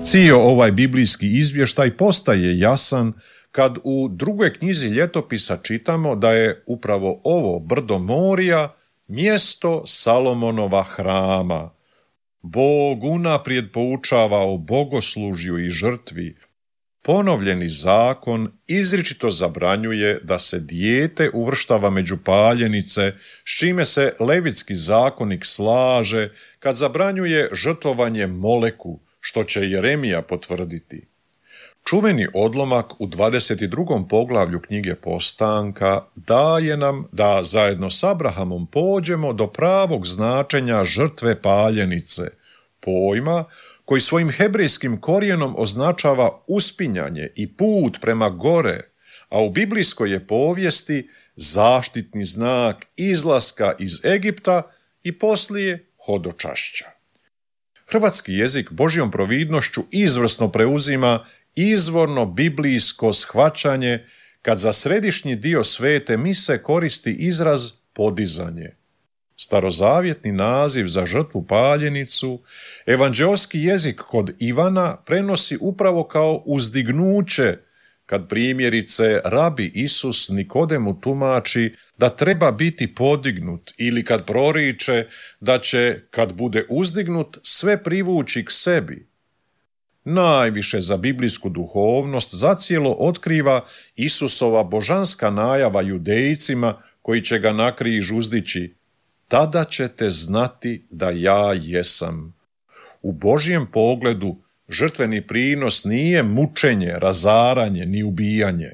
Cijel ovaj biblijski izvještaj postaje jasan kad u drugoj knjizi Ljetopisa čitamo da je upravo ovo brdo Morija mjesto Salomonova hrama. Bog unaprijed poučava o bogoslužju i žrtvi. Ponovljeni zakon izričito zabranjuje da se dijete uvrštava među paljenice, s čime se Levitski zakonik slaže kad zabranjuje žrtvovanje Moleku, što će Jeremija potvrditi. Čuveni odlomak u 22. poglavlju knjige Postanka daje nam da zajedno s Abrahamom pođemo do pravog značenja žrtve paljenice, pojma koji svojim hebrejskim korijenom označava uspinjanje i put prema gore, a u biblijskoj je povijesti zaštitni znak izlaska iz Egipta i poslije hodočašća. Hrvatski jezik Božjom providnošću izvrsno preuzima izvorno biblijsko shvaćanje kad za središnji dio svete mise koristi izraz podizanje. Starozavjetni naziv za žrtvu paljenicu, evanđeoski jezik kod Ivana prenosi upravo kao uzdignuće, kad primjerice rabi Isus Nikodemu tumači da treba biti podignut ili kad proriče da će, kad bude uzdignut, sve privući k sebi. Najviše za biblijsku duhovnost zacijelo otkriva Isusova božanska najava judejcima koji će ga na križ uzdići: tada ćete znati da ja jesam. U Božjem pogledu žrtveni prinos nije mučenje, razaranje ni ubijanje.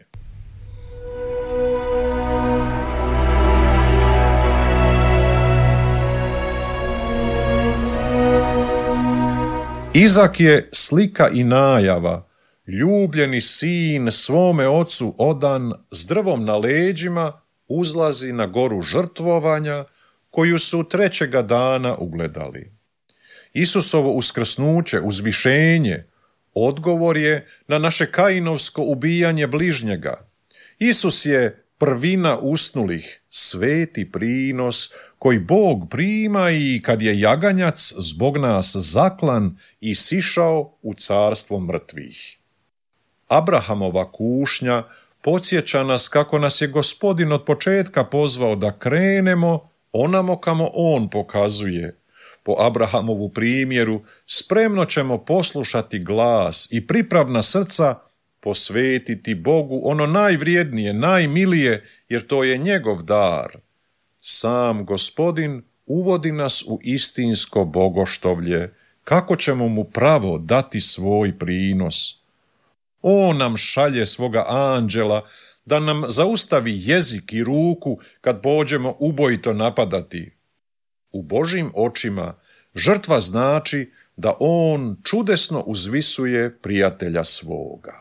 Izak je slika i najava, ljubljeni sin svome ocu odan, s drvom na leđima uzlazi na goru žrtvovanja, koju su trećega dana ugledali. Isusovo uskrsnuće, uzvišenje, odgovor je na naše Kainovsko ubijanje bližnjega. Isus je prvina usnulih, sveti prinos koji Bog prima i kad je jaganjac zbog nas zaklan i sišao u carstvo mrtvih. Abrahamova kušnja podsjeća nas kako nas je Gospodin od početka pozvao da krenemo onamo kamo on pokazuje. Po Abrahamovu primjeru spremno ćemo poslušati glas i pripravna srca posvetiti Bogu ono najvrijednije, najmilije, jer to je njegov dar. Sam Gospodin uvodi nas u istinsko bogoštovlje, kako ćemo mu pravo dati svoj prinos. On nam šalje svoga anđela da nam zaustavi jezik i ruku kad pođemo ubojito napadati. U Božjim očima žrtva znači da on čudesno uzvisuje prijatelja svoga.